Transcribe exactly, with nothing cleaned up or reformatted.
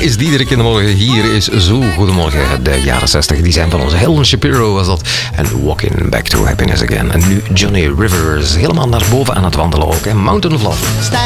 is Diederik in de morgen. Hier is Zo Goedemorgen. De jaren zestig, die zijn van onze Helen Shapiro was dat. En Walking Back to Happiness Again. En nu Johnny Rivers, helemaal naar boven aan het wandelen ook. Hè? Mountain of Love.